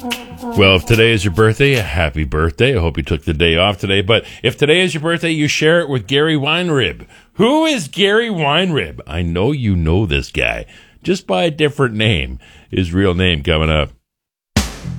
Well, if today is your birthday, a happy birthday. I hope you took the day off today. But if today is your birthday, you share it with Gary Weinrib. Who is Gary Weinrib? I know you know this guy, just by a different name. His real name coming up.